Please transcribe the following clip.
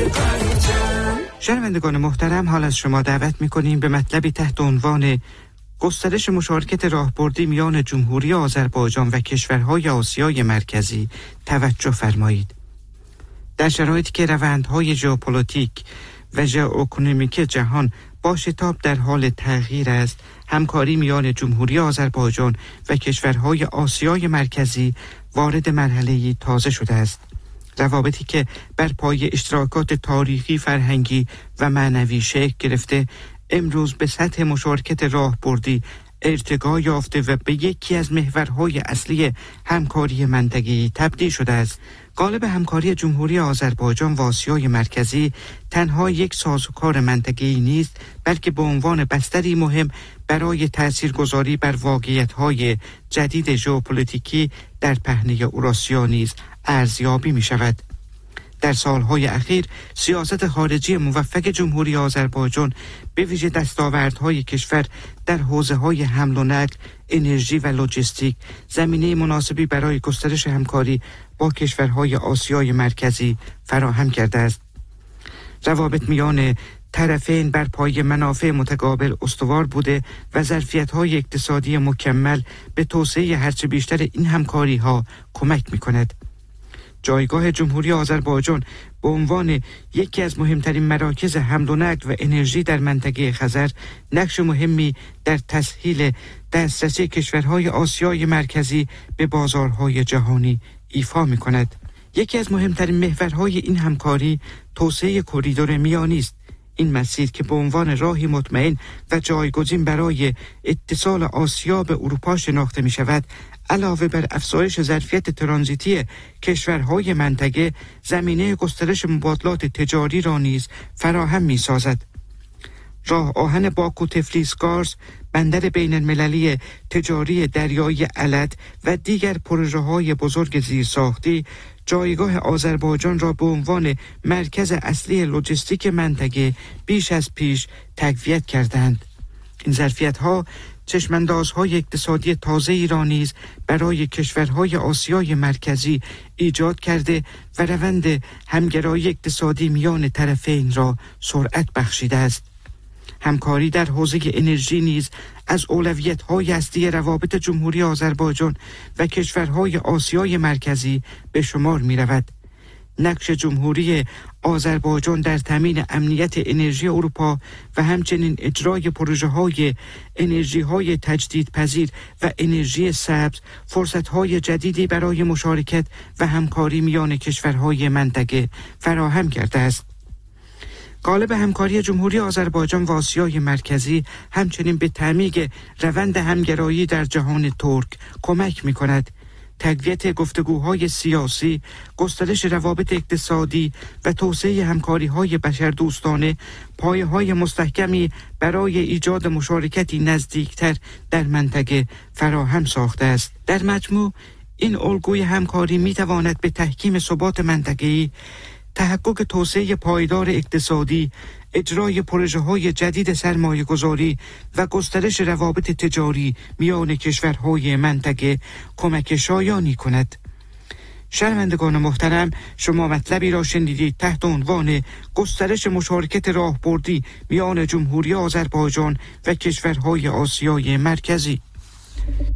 شنوندگان محترم، حال از شما دعوت می‌کنیم به مطلبی تحت عنوان گسترش مشارکت راهبردی میان جمهوری آذربایجان و کشورهای آسیای مرکزی توجه فرمایید. در شرایطی که روندهای ژئوپلیتیک و ژئواکونومیک جهان با شتاب در حال تغییر است، همکاری میان جمهوری آذربایجان و کشورهای آسیای مرکزی وارد مرحله‌ای تازه شده است. روابطی که بر پای اشتراکات تاریخی، فرهنگی و معنوی شکل گرفته، امروز به سطح مشارکت راهبردی ارتقا یافته و به یکی از محورهای اصلی همکاری منطقه‌ای تبدیل شده است. قالب همکاری جمهوری آذربایجان و آسیای مرکزی تنها یک سازوکار منطقه‌ای نیست، بلکه به عنوان بستری مهم برای تاثیرگذاری بر واقعیت‌های جدید ژئوپلیتیکی در پهنه اوراسیا نیز ارزیابی می‌شود. در سالهای اخیر سیاست خارجی موفق جمهوری آذربایجان به ویژه دستاوردهای کشور در حوزه‌های حمل و نقل، انرژی و لوجستیک زمینه مناسبی برای گسترش همکاری با کشورهای آسیای مرکزی فراهم کرده است. روابط میان طرفین بر پای منافع متقابل استوار بوده و ظرفیت‌های اقتصادی مکمل به توسعه هرچه بیشتر این همکاری‌ها کمک می‌کند. جایگاه جمهوری آذربایجان به عنوان یکی از مهمترین مراکز حمل و نقل و انرژی در منطقه خزر نقش مهمی در تسهیل دسترسی کشورهای آسیای مرکزی به بازارهای جهانی ایفا می‌کند. یکی از مهمترین محورهای این همکاری توسعه کریدور میانی است. این مسیر که به عنوان راهی مطمئن و جایگزین برای اتصال آسیا به اروپا شناخته می‌شود، علاوه بر افزایش ظرفیت ترانزیتی کشورهای منطقه، زمینه گسترش مبادلات تجاری را نیز فراهم می‌سازد. راه آهن باکو تفلیس-کارس، بندر بین المللی تجاری دریایی الد و دیگر پروژه‌های بزرگ زیرساختی جایگاه آذربایجان را به عنوان مرکز اصلی لوجستیک منطقه بیش از پیش تقویت کردند. این ظرفیت‌ها چشماندازهای اقتصادی تازه‌ای را نیز برای کشورهای آسیای مرکزی ایجاد کرده و روند همگرایی اقتصادی میان طرفین را سرعت بخشیده است. همکاری در حوزه انرژی نیز از اولویت‌های اصلی روابط جمهوری آذربایجان و کشورهای آسیای مرکزی به شمار می‌رود. نقش جمهوری آذربایجان در تامین امنیت انرژی اروپا و همچنین اجرای پروژه‌های انرژی‌های تجدیدپذیر و انرژی سبز فرصت‌های جدیدی برای مشارکت و همکاری میان کشورهای منطقه فراهم کرده است. قالب همکاری جمهوری آذربایجان و آسیای مرکزی همچنین به تعمیق روند همگرایی در جهان ترک کمک می‌کند. تقویت گفتگوهای سیاسی، گسترش روابط اقتصادی و توسعه همکاری‌های بشردوستانه پایه‌های مستحکمی برای ایجاد مشارکتی نزدیکتر در منطقه فراهم ساخته است. در مجموع این الگوی همکاری می‌تواند به تحکیم ثبات منطقه‌ای، تحقق توسعه پایدار اقتصادی، اجرای پروژه‌های جدید سرمایه‌گذاری و گسترش روابط تجاری میان کشورهای منطقه کمک شایانی کند. شنوندگان محترم، شما مطلبی را شنیدید تحت عنوان گسترش مشارکت راهبردی میان جمهوری آذربایجان و کشورهای آسیای مرکزی.